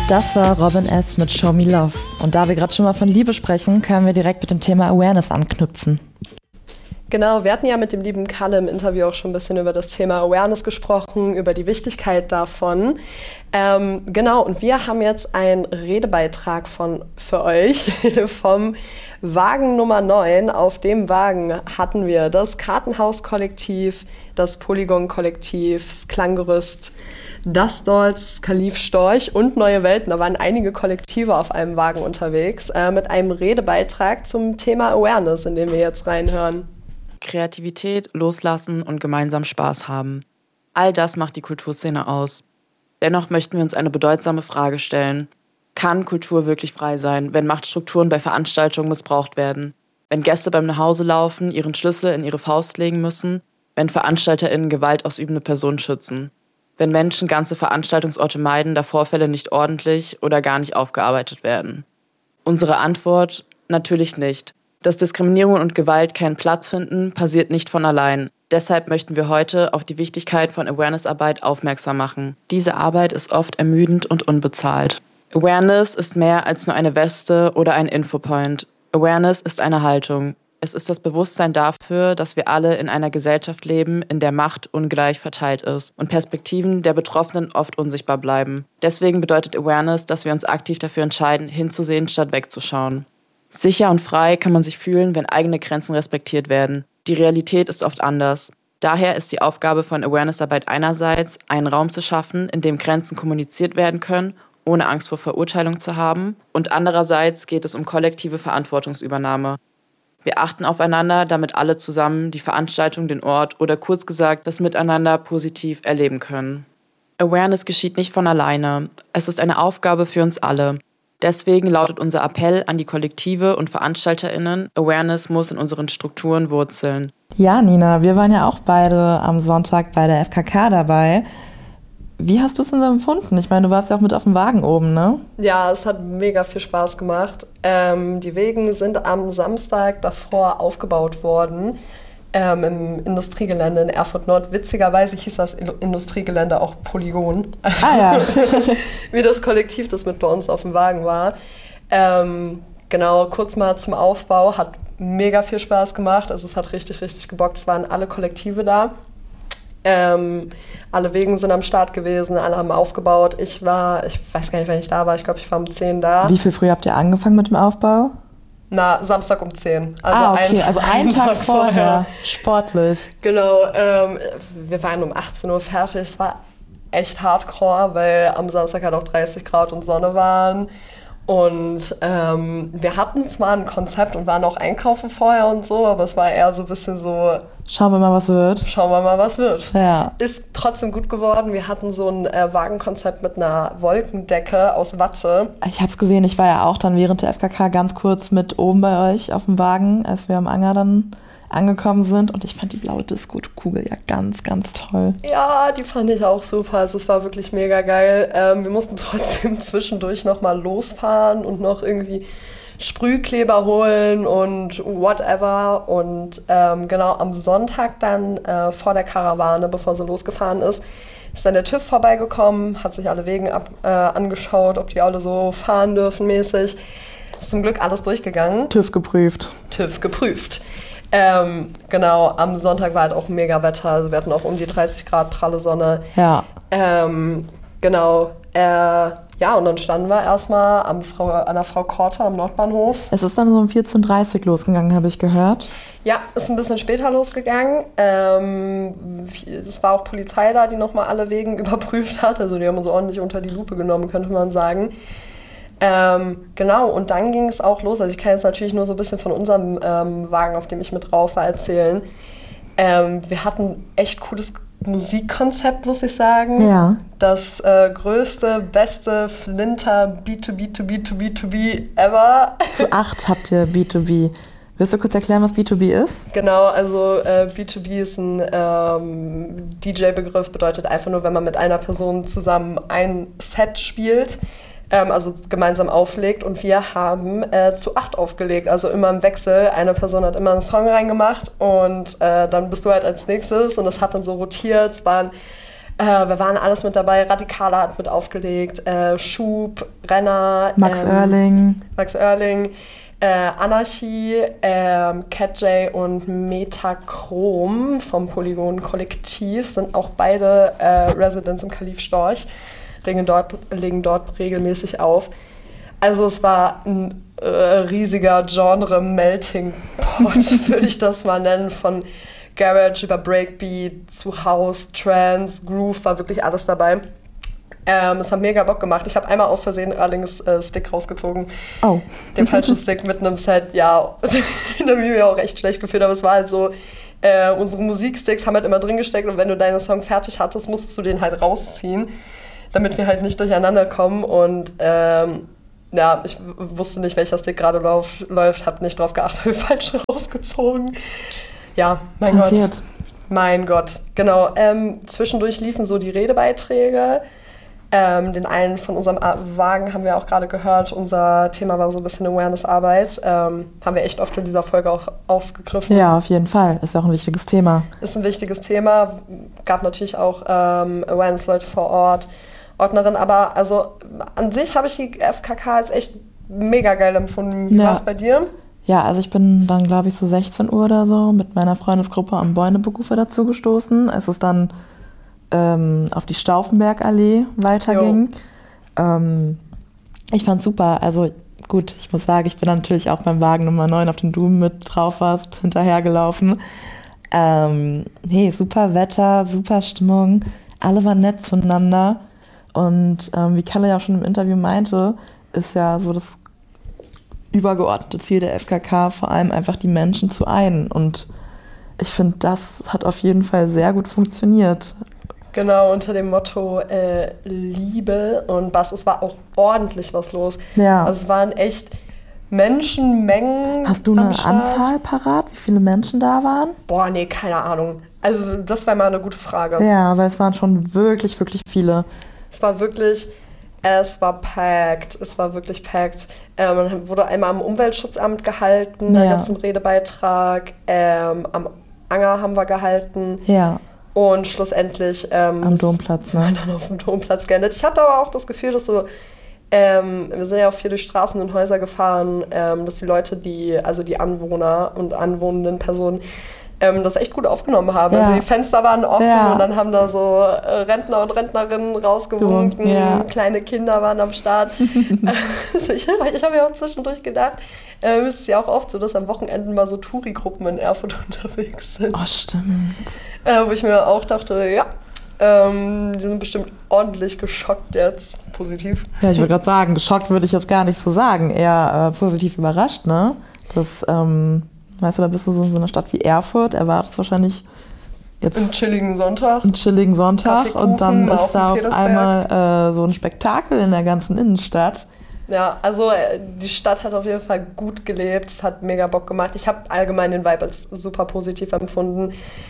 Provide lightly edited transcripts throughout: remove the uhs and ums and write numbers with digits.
Das war Robin S. mit Show Me Love. Und da wir gerade schon mal von Liebe sprechen, können wir direkt mit dem Thema Awareness anknüpfen. Genau, wir hatten ja mit dem lieben Kalle im Interview auch schon ein bisschen über das Thema Awareness gesprochen, über die Wichtigkeit davon. Genau, und wir haben jetzt einen Redebeitrag für euch vom Wagen Nummer 9. Auf dem Wagen hatten wir das Kartenhaus-Kollektiv, das Polygon-Kollektiv, das Klanggerüst, das Dolls, das Kalif Storch und Neue Welten. Da waren einige Kollektive auf einem Wagen unterwegs mit einem Redebeitrag zum Thema Awareness, in den wir jetzt reinhören. Kreativität, Loslassen und gemeinsam Spaß haben. All das macht die Kulturszene aus. Dennoch möchten wir uns eine bedeutsame Frage stellen. Kann Kultur wirklich frei sein, wenn Machtstrukturen bei Veranstaltungen missbraucht werden? Wenn Gäste beim Nachhauselaufen ihren Schlüssel in ihre Faust legen müssen? Wenn VeranstalterInnen gewaltausübende Personen schützen? Wenn Menschen ganze Veranstaltungsorte meiden, da Vorfälle nicht ordentlich oder gar nicht aufgearbeitet werden? Unsere Antwort: natürlich nicht. Dass Diskriminierung und Gewalt keinen Platz finden, passiert nicht von allein. Deshalb möchten wir heute auf die Wichtigkeit von Awareness-Arbeit aufmerksam machen. Diese Arbeit ist oft ermüdend und unbezahlt. Awareness ist mehr als nur eine Weste oder ein Infopoint. Awareness ist eine Haltung. Es ist das Bewusstsein dafür, dass wir alle in einer Gesellschaft leben, in der Macht ungleich verteilt ist und Perspektiven der Betroffenen oft unsichtbar bleiben. Deswegen bedeutet Awareness, dass wir uns aktiv dafür entscheiden, hinzusehen statt wegzuschauen. Sicher und frei kann man sich fühlen, wenn eigene Grenzen respektiert werden. Die Realität ist oft anders. Daher ist die Aufgabe von Awareness-Arbeit einerseits, einen Raum zu schaffen, in dem Grenzen kommuniziert werden können, ohne Angst vor Verurteilung zu haben. Und andererseits geht es um kollektive Verantwortungsübernahme. Wir achten aufeinander, damit alle zusammen die Veranstaltung, den Ort oder kurz gesagt das Miteinander positiv erleben können. Awareness geschieht nicht von alleine. Es ist eine Aufgabe für uns alle. Deswegen lautet unser Appell an die Kollektive und VeranstalterInnen: Awareness muss in unseren Strukturen wurzeln. Ja, Nina, wir waren ja auch beide am Sonntag bei der FKK dabei. Wie hast du es denn so empfunden? Ich meine, du warst ja auch mit auf dem Wagen oben, ne? Ja, es hat mega viel Spaß gemacht. Die Wegen sind am Samstag davor aufgebaut worden. Im Industriegelände in Erfurt Nord. Witzigerweise hieß das Industriegelände auch Polygon. Ja. Wie das Kollektiv, das mit bei uns auf dem Wagen war. Genau, kurz mal zum Aufbau. Hat mega viel Spaß gemacht. Also es hat richtig, richtig gebockt. Es waren alle Kollektive da. Alle Wegen sind am Start gewesen, alle haben aufgebaut. Ich weiß gar nicht, wann ich da war. Ich glaube, ich war um 10 da. Wie viel früh habt ihr angefangen mit dem Aufbau? Na, Samstag um 10. Also okay, einen Tag vorher. Sportlich. Genau, wir waren um 18 Uhr fertig. Es war echt hardcore, weil am Samstag halt auch 30 Grad und Sonne waren. Und wir hatten zwar ein Konzept und waren auch einkaufen vorher und so, aber es war eher so ein bisschen so... Schauen wir mal, was wird. Schauen wir mal, was wird. Ja. Ist trotzdem gut geworden. Wir hatten so ein Wagenkonzept mit einer Wolkendecke aus Watte. Ich hab's gesehen, ich war ja auch dann während der FKK ganz kurz mit oben bei euch auf dem Wagen, als wir am Anger dann angekommen sind. Und ich fand die blaue Disco-Kugel ja ganz, ganz toll. Ja, die fand ich auch super. Also es war wirklich mega geil. Wir mussten trotzdem zwischendurch nochmal losfahren und noch irgendwie Sprühkleber holen und whatever. Und genau am Sonntag dann vor der Karawane, bevor sie losgefahren ist dann der TÜV vorbeigekommen, hat sich alle Wegen angeschaut, ob die alle so fahren dürfen mäßig. Ist zum Glück alles durchgegangen. TÜV geprüft. Genau, am Sonntag war halt auch mega Wetter. Also wir hatten auch um die 30 Grad pralle Sonne. Ja. Genau. Ja, und dann standen wir erstmal an der Frau Korte am Nordbahnhof. Es ist dann so um 14:30 Uhr losgegangen, habe ich gehört. Ja, ist ein bisschen später losgegangen. Es war auch Polizei da, die nochmal alle Wegen überprüft hat. Also die haben uns ordentlich unter die Lupe genommen, könnte man sagen. Genau, und dann ging es auch los. Also ich kann jetzt natürlich nur so ein bisschen von unserem Wagen, auf dem ich mit drauf war, erzählen. Wir hatten echt cooles Musikkonzept, muss ich sagen. Ja. Das größte, beste Flinter B2B ever. Zu 8 habt ihr B2B. Willst du kurz erklären, was B2B ist? Genau, also B2B ist ein DJ-Begriff, bedeutet einfach nur, wenn man mit einer Person zusammen ein Set spielt, also gemeinsam auflegt, und wir haben zu 8 aufgelegt, also immer im Wechsel. Eine Person hat immer einen Song reingemacht und dann bist du halt als nächstes, und das hat dann so rotiert. Es waren Wir waren alles mit dabei. Radikala hat mit aufgelegt, Schub, Renner, Max Oerling, Anarchie, Cat J und Metachrom vom Polygon Kollektiv sind auch beide Residents im Kalief Storch, legen dort regelmäßig auf. Also es war ein riesiger Genre-Melting-Pot, würde ich das mal nennen, von Garage über Breakbeat zu House, Trance, Groove, war wirklich alles dabei. Es hat mega Bock gemacht. Ich habe einmal aus Versehen Erlings Stick rausgezogen. Oh. Den falschen Stick mit einem Set. Ja, da habe ich mir auch echt schlecht gefühlt, aber es war halt so, unsere Musiksticks haben halt immer drin gesteckt und wenn du deinen Song fertig hattest, musstest du den halt rausziehen, damit wir halt nicht durcheinander kommen und ja, ich wusste nicht, welcher Stick gerade läuft, habe nicht drauf geachtet, habe falsch rausgezogen. Ja, mein Gott. Genau, zwischendurch liefen so die Redebeiträge. Den einen von unserem Wagen haben wir auch gerade gehört. Unser Thema war so ein bisschen Awareness-Arbeit. Haben wir echt oft in dieser Folge auch aufgegriffen. Ja, auf jeden Fall. Ist ja auch ein wichtiges Thema. Ist ein wichtiges Thema. Gab natürlich auch Awareness-Leute vor Ort, Ordnerin. Aber also an sich habe ich die FKK als echt mega geil empfunden. Wie war es bei dir? Ja, also ich bin dann, glaube ich, so 16 Uhr oder so mit meiner Freundesgruppe am Bäuneberufe dazu gestoßen. Es ist dann auf die Stauffenbergallee weiterging. Ich fand's super. Also gut, ich muss sagen, ich bin natürlich auch beim Wagen Nummer 9, auf den du mit drauf warst, hinterhergelaufen. Super Wetter, super Stimmung. Alle waren nett zueinander. Und wie Kalle ja auch schon im Interview meinte, ist ja so das übergeordnete Ziel der FKK, vor allem einfach die Menschen zu einen. Und ich finde, das hat auf jeden Fall sehr gut funktioniert. Genau, unter dem Motto Liebe und Bass. Es war auch ordentlich was los. Ja. Also es waren echt Menschenmengen. Hast du eine Anzahl parat, wie viele Menschen da waren? Boah, nee, keine Ahnung. Also das wäre mal eine gute Frage. Ja, aber es waren schon wirklich, wirklich viele. Es war packed. Es war wirklich packed. Man wurde einmal am Umweltschutzamt gehalten, da gab es einen Redebeitrag. Am Anger haben wir gehalten. Ja. Und schlussendlich am Domplatz, ne? Dann auf dem Domplatz geendet. Ich hatte aber auch das Gefühl, dass so, wir sind ja auch viel durch Straßen und Häuser gefahren, dass die Leute, die Anwohner und anwohnenden Personen, das echt gut aufgenommen haben. Ja. Also die Fenster waren offen und dann haben da so Rentner und Rentnerinnen rausgewunken, kleine Kinder waren am Start. Also ich habe ja auch zwischendurch gedacht, es ist ja auch oft so, dass am Wochenenden mal so Touri-Gruppen in Erfurt unterwegs sind. Oh, stimmt. Wo ich mir auch dachte, die sind bestimmt ordentlich geschockt jetzt. Positiv. Ja, ich würde gerade sagen, geschockt würde ich jetzt gar nicht so sagen. Eher positiv überrascht, ne? Das, weißt du, da bist du so in so einer Stadt wie Erfurt, erwartest wahrscheinlich jetzt einen chilligen Sonntag und dann ist da auf einmal so ein Spektakel in der ganzen Innenstadt. Ja, also die Stadt hat auf jeden Fall gut gelebt, es hat mega Bock gemacht. Ich habe allgemein den Vibe als super positiv empfunden.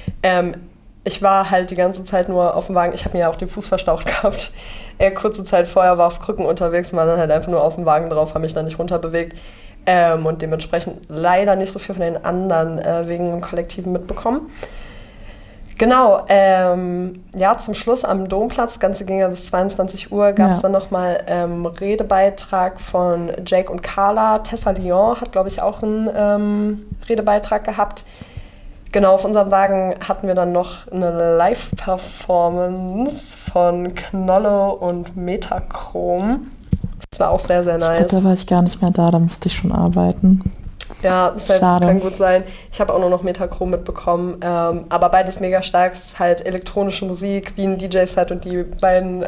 Ich war halt die ganze Zeit nur auf dem Wagen, ich habe mir ja auch den Fuß verstaucht gehabt. Kurze Zeit vorher war auf Krücken unterwegs, war dann halt einfach nur auf dem Wagen drauf, habe mich dann nicht runterbewegt. Und dementsprechend leider nicht so viel von den anderen Wegen und Kollektiven mitbekommen. Genau, zum Schluss am Domplatz, das Ganze ging ja bis 22 Uhr, gab es dann nochmal Redebeitrag von Jake und Carla. Tessa Lyon hat, glaube ich, auch einen Redebeitrag gehabt. Genau, auf unserem Wagen hatten wir dann noch eine Live-Performance von Knolle und Metachrom. Das war auch sehr, sehr nice. Ich glaube, da war ich gar nicht mehr da musste ich schon arbeiten. Ja, das kann gut sein. Ich habe auch nur noch Metachrom mitbekommen. Aber beides mega stark. Es ist halt elektronische Musik, wie ein DJ-Set und die beiden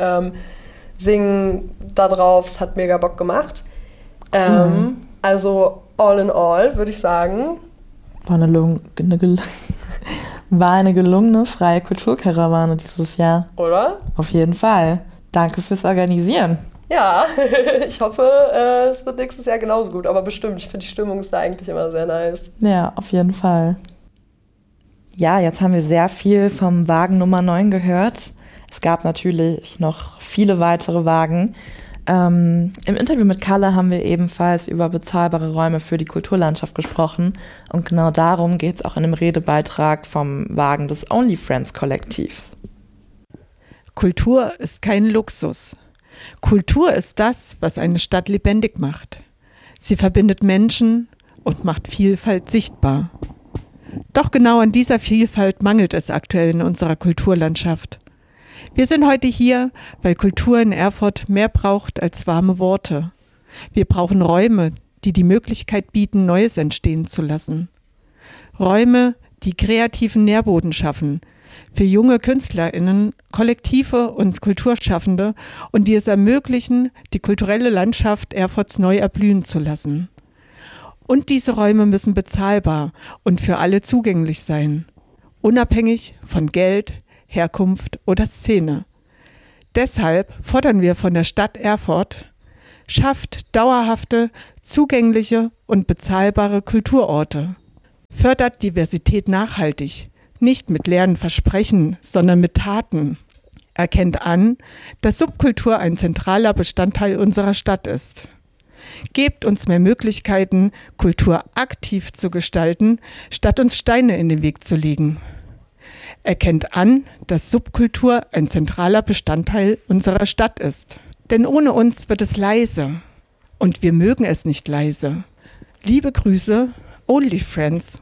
singen da drauf. Es hat mega Bock gemacht. Also all in all, würde ich sagen. War eine gelungene freie Kulturkarawane dieses Jahr. Oder? Auf jeden Fall. Danke fürs Organisieren. Ja, ich hoffe, es wird nächstes Jahr genauso gut. Aber bestimmt, ich finde, die Stimmung ist da eigentlich immer sehr nice. Ja, auf jeden Fall. Ja, jetzt haben wir sehr viel vom Wagen Nummer 9 gehört. Es gab natürlich noch viele weitere Wagen. Im Interview mit Kalle haben wir ebenfalls über bezahlbare Räume für die Kulturlandschaft gesprochen. Und genau darum geht es auch in dem Redebeitrag vom Wagen des Only Friends Kollektivs. Kultur ist kein Luxus. Kultur ist das, was eine Stadt lebendig macht. Sie verbindet Menschen und macht Vielfalt sichtbar. Doch genau an dieser Vielfalt mangelt es aktuell in unserer Kulturlandschaft. Wir sind heute hier, weil Kultur in Erfurt mehr braucht als warme Worte. Wir brauchen Räume, die die Möglichkeit bieten, Neues entstehen zu lassen. Räume, die kreativen Nährboden schaffen, für junge KünstlerInnen, Kollektive und Kulturschaffende und die es ermöglichen, die kulturelle Landschaft Erfurts neu erblühen zu lassen. Und diese Räume müssen bezahlbar und für alle zugänglich sein, unabhängig von Geld, Herkunft oder Szene. Deshalb fordern wir von der Stadt Erfurt: schafft dauerhafte, zugängliche und bezahlbare Kulturorte. Fördert Diversität nachhaltig, nicht mit leeren Versprechen, sondern mit Taten. Erkennt an, dass Subkultur ein zentraler Bestandteil unserer Stadt ist. Gebt uns mehr Möglichkeiten, Kultur aktiv zu gestalten, statt uns Steine in den Weg zu legen. Erkennt an, dass Subkultur ein zentraler Bestandteil unserer Stadt ist. Denn ohne uns wird es leise. Und wir mögen es nicht leise. Liebe Grüße, Only Friends.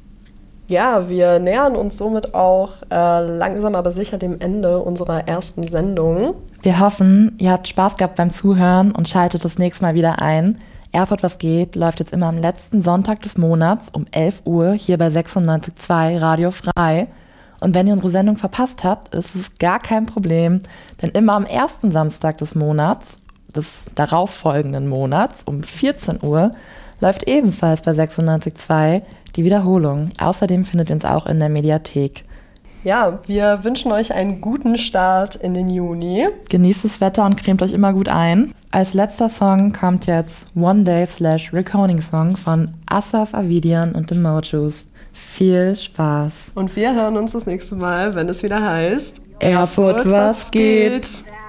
Ja, wir nähern uns somit auch langsam aber sicher dem Ende unserer ersten Sendung. Wir hoffen, ihr habt Spaß gehabt beim Zuhören und schaltet das nächste Mal wieder ein. Erfurt was geht läuft jetzt immer am letzten Sonntag des Monats um 11 Uhr hier bei 96.2 Radio Frei. Und wenn ihr unsere Sendung verpasst habt, ist es gar kein Problem, denn immer am ersten Samstag des Monats, des darauffolgenden Monats um 14 Uhr, läuft ebenfalls bei 96.2 die Wiederholung. Außerdem findet ihr uns auch in der Mediathek. Ja, wir wünschen euch einen guten Start in den Juni. Genießt das Wetter und cremt euch immer gut ein. Als letzter Song kommt jetzt One Day/Reckoning Song von Asaf Avidian und The Mojos. Viel Spaß. Und wir hören uns das nächste Mal, wenn es wieder heißt Erfurt, was geht?